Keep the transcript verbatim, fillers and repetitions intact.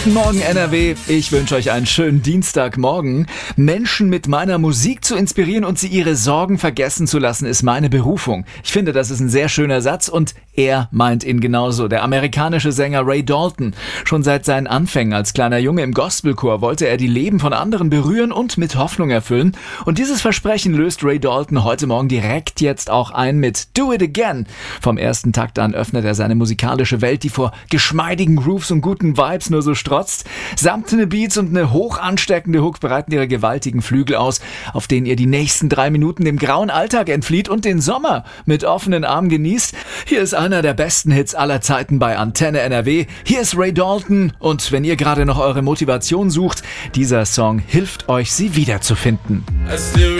Guten Morgen N R W, ich wünsche euch einen schönen Dienstagmorgen. Menschen mit meiner Musik zu inspirieren und sie ihre Sorgen vergessen zu lassen, ist meine Berufung. Ich finde, das ist ein sehr schöner Satz und er meint ihn genauso. Der amerikanische Sänger Ray Dalton. Schon seit seinen Anfängen als kleiner Junge im Gospelchor wollte er die Leben von anderen berühren und mit Hoffnung erfüllen. Und dieses Versprechen löst Ray Dalton heute Morgen direkt jetzt auch ein mit Do It Again. Vom ersten Takt an öffnet er seine musikalische Welt, die vor geschmeidigen Grooves und guten Vibes nur so strotzt. Samtene Beats und eine hoch ansteckende Hook bereiten ihre gewaltigen Flügel aus, auf denen ihr die nächsten drei Minuten dem grauen Alltag entflieht und den Sommer mit offenen Armen genießt. Hier ist einer der besten Hits aller Zeiten bei Antenne N R W. Hier ist Ray Dalton und wenn ihr gerade noch eure Motivation sucht, dieser Song hilft euch, sie wiederzufinden.